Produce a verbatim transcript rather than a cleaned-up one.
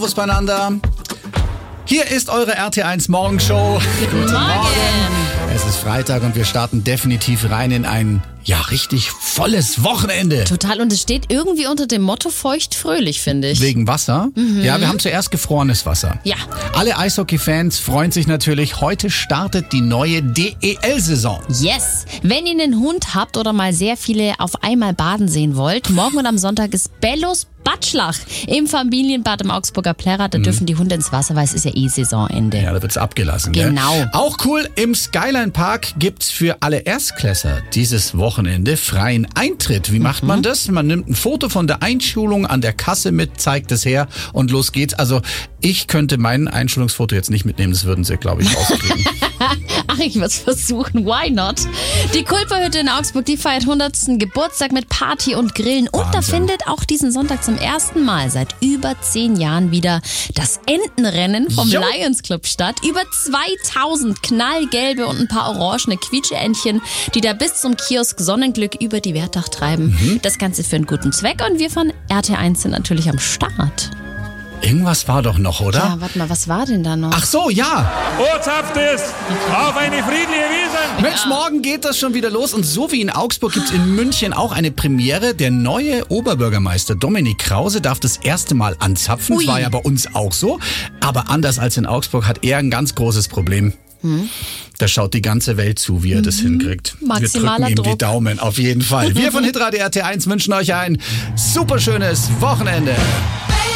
Servus beieinander. Hier ist eure R T eins Morgenshow. Guten Morgen. Es ist Freitag und wir starten definitiv rein in ein, ja, richtig volles Wochenende. Total, und es steht irgendwie unter dem Motto feucht-fröhlich, finde ich. Wegen Wasser? Mhm. Ja, wir haben zuerst gefrorenes Wasser. Ja. Alle Eishockey-Fans freuen sich natürlich. Heute startet die neue D E L-Saison. Yes. Wenn ihr einen Hund habt oder mal sehr viele auf einmal baden sehen wollt, morgen und am Sonntag ist Bellos Batschlach im Familienbad im Augsburger Plärrer. Da mhm. dürfen die Hunde ins Wasser, weil es ist ja eh Saisonende. Ja, da wird's abgelassen. Genau. Gell? Auch cool, im Skyline Park gibt's für alle Erstklässler dieses Wochenende freien Eintritt. Wie macht mhm. man das? Man nimmt ein Foto von der Einschulung an der Kasse mit, zeigt es her und los geht's. Also ich könnte mein Einschulungsfoto jetzt nicht mitnehmen, das würden sie, glaube ich, rauskriegen. Ach, ich würde es versuchen. Why not? Die Kulperhütte in Augsburg, die feiert hundertsten Geburtstag mit Party und Grillen. Und Wahnsinn. Da findet auch diesen Sonntag zum ersten Mal seit über zehn Jahren wieder das Entenrennen vom jo. Lions Club statt. Über zweitausend knallgelbe und ein paar orangene Quietscheentchen, die da bis zum Kiosk Sonnenglück über die Wertach treiben. Mhm. Das Ganze für einen guten Zweck. Und wir von R T eins sind natürlich am Start. Irgendwas war doch noch, oder? Ja, warte mal, was war denn da noch? Ach so, ja. Ortshaft ist auf eine friedliche Wiese. Mensch, morgen geht das schon wieder los. Und so wie in Augsburg gibt's in München auch eine Premiere. Der neue Oberbürgermeister Dominik Krause darf das erste Mal anzapfen. Ui. Das war ja bei uns auch so. Aber anders als in Augsburg hat er ein ganz großes Problem. Hm. Da schaut die ganze Welt zu, wie er das mhm. hinkriegt. Maximaler Wir drücken ihm Druck. die Daumen, auf jeden Fall. Wir von Hitradio R T eins wünschen euch ein super schönes Wochenende.